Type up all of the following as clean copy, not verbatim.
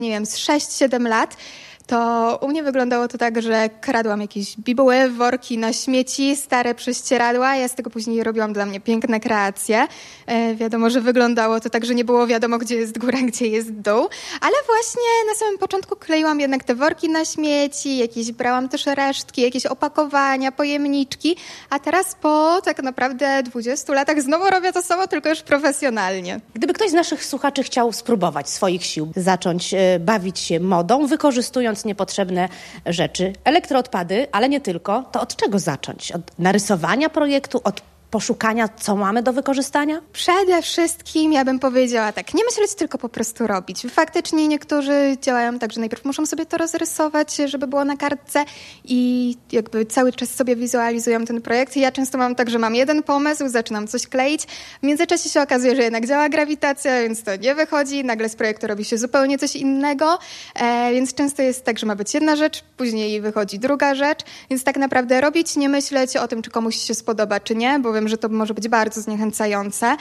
nie wiem, z 6-7 lat, to u mnie wyglądało to tak, że kradłam jakieś bibuły, worki na śmieci, stare prześcieradła. Ja z tego później robiłam dla mnie piękne kreacje. Wiadomo, że wyglądało to tak, że nie było wiadomo, gdzie jest góra, gdzie jest dół. Ale właśnie na samym początku kleiłam jednak te worki na śmieci, jakieś brałam też resztki, jakieś opakowania, pojemniczki. A teraz po tak naprawdę 20 latach znowu robię to samo, tylko już profesjonalnie. Gdyby ktoś z naszych słuchaczy chciał spróbować swoich sił, zacząć bawić się modą, wykorzystując niepotrzebne rzeczy, elektroodpady, ale nie tylko, to od czego zacząć? Od narysowania projektu, od poszukania, co mamy do wykorzystania? Przede wszystkim ja bym powiedziała tak, nie myśleć, tylko po prostu robić. Faktycznie niektórzy działają tak, że najpierw muszą sobie to rozrysować, żeby było na kartce i jakby cały czas sobie wizualizują ten projekt. Ja często mam tak, że mam jeden pomysł, zaczynam coś kleić. W międzyczasie się okazuje, że jednak działa grawitacja, więc to nie wychodzi. Nagle z projektu robi się zupełnie coś innego, więc często jest tak, że ma być jedna rzecz, później wychodzi druga rzecz, więc tak naprawdę robić, nie myśleć o tym, czy komuś się spodoba, czy nie, bo wiem, że to może być bardzo zniechęcające,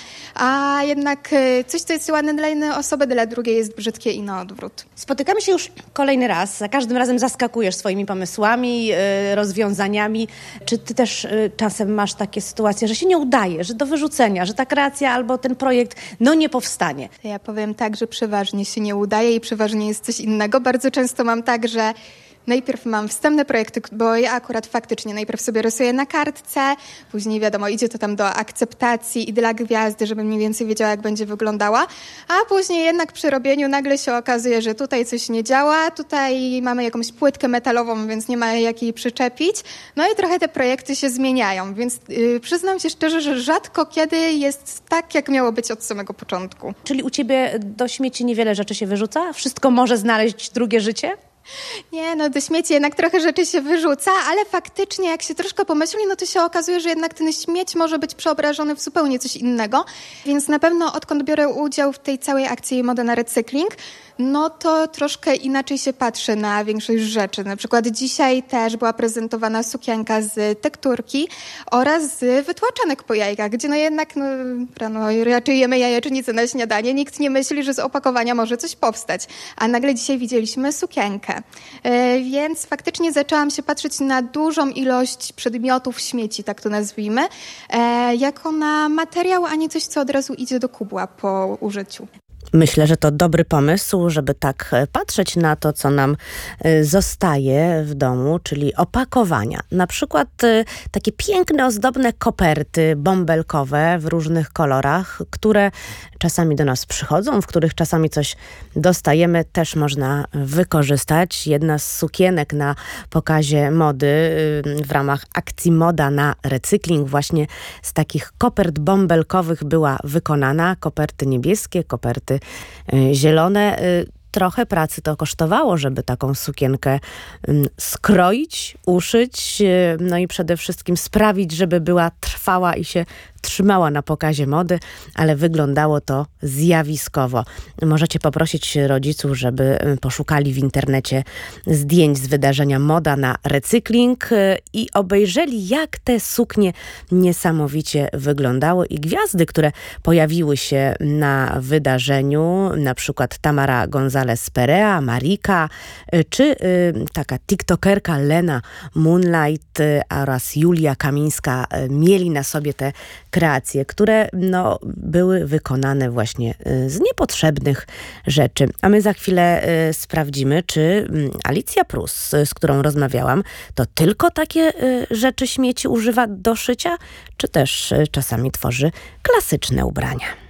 a jednak coś, co jest ładne dla jednej osoby, dla drugiej jest brzydkie i na odwrót. Spotykamy się już kolejny raz. Za każdym razem zaskakujesz swoimi pomysłami, rozwiązaniami. Czy ty też czasem masz takie sytuacje, że się nie udaje, że do wyrzucenia, że ta kreacja albo ten projekt nie powstanie? Ja powiem tak, że przeważnie się nie udaje i przeważnie jest coś innego. Bardzo często mam tak, że najpierw mam wstępne projekty, bo ja akurat faktycznie najpierw sobie rysuję na kartce, później wiadomo, idzie to tam do akceptacji i dla gwiazdy, żebym mniej więcej wiedziała, jak będzie wyglądała, a później jednak przy robieniu nagle się okazuje, że tutaj coś nie działa, tutaj mamy jakąś płytkę metalową, więc nie ma jak jej przyczepić, no i trochę te projekty się zmieniają, więc przyznam się szczerze, że rzadko kiedy jest tak, jak miało być od samego początku. Czyli u ciebie do śmieci niewiele rzeczy się wyrzuca? Wszystko może znaleźć drugie życie? Nie, do śmieci jednak trochę rzeczy się wyrzuca, ale faktycznie jak się troszkę pomyśli, to się okazuje, że jednak ten śmieć może być przeobrażony w zupełnie coś innego. Więc na pewno odkąd biorę udział w tej całej akcji Moda na recykling, to troszkę inaczej się patrzy na większość rzeczy. Na przykład dzisiaj też była prezentowana sukienka z tekturki oraz z wytłaczanek po jajkach, gdzie jednak rano raczej jemy jajecznicę na śniadanie. Nikt nie myśli, że z opakowania może coś powstać. A nagle dzisiaj widzieliśmy sukienkę. Więc faktycznie zaczęłam się patrzeć na dużą ilość przedmiotów śmieci, tak to nazwijmy, jako na materiał, a nie coś, co od razu idzie do kubła po użyciu. Myślę, że to dobry pomysł, żeby tak patrzeć na to, co nam zostaje w domu, czyli opakowania. Na przykład takie piękne, ozdobne koperty bąbelkowe w różnych kolorach, które czasami do nas przychodzą, w których czasami coś dostajemy, też można wykorzystać. Jedna z sukienek na pokazie mody w ramach akcji Moda na recykling właśnie z takich kopert bąbelkowych była wykonana. Koperty niebieskie, koperty zielone. Trochę pracy to kosztowało, żeby taką sukienkę skroić, uszyć, i przede wszystkim sprawić, żeby była trwała i się trzymała na pokazie mody, ale wyglądało to zjawiskowo. Możecie poprosić rodziców, żeby poszukali w internecie zdjęć z wydarzenia Moda na recykling i obejrzeli, jak te suknie niesamowicie wyglądały i gwiazdy, które pojawiły się na wydarzeniu, na przykład Tamara González Perea, Marika, czy taka tiktokerka Lena Moonlight oraz Julia Kamińska mieli na sobie te kreacje, które były wykonane właśnie z niepotrzebnych rzeczy. A my za chwilę sprawdzimy, czy Alicja Prus, z którą rozmawiałam, to tylko takie rzeczy śmieci używa do szycia, czy też czasami tworzy klasyczne ubrania.